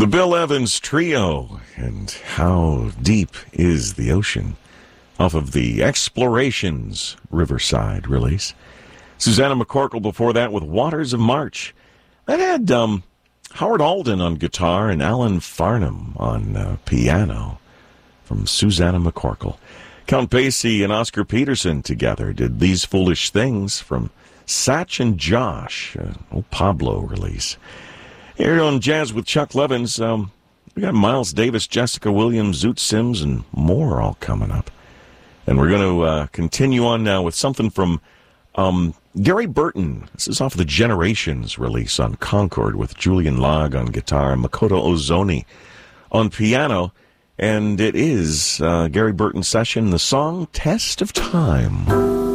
The Bill Evans Trio, and How Deep is the Ocean, off of the Explorations Riverside release. Susanna McCorkle before that with Waters of March. That had Howard Alden on guitar and Alan Farnham on piano from Susanna McCorkle. Count Basie and Oscar Peterson together did These Foolish Things from Satch and Josh, old Pablo release. Here on Jazz with Chuck Levins, we got Miles Davis, Jessica Williams, Zoot Sims, and more all coming up. And we're going to continue on now with something from Gary Burton. This is off the Generations release on Concord with Julian Lage on guitar and Makoto Ozoni on piano. And it is Gary Burton's session, the song Test of Time.